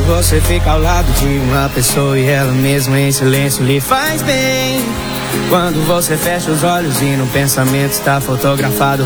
você fica ao lado de uma pessoa e ela mesma em silêncio lhe faz bem. Quando você fecha os olhos e no pensamento está fotografado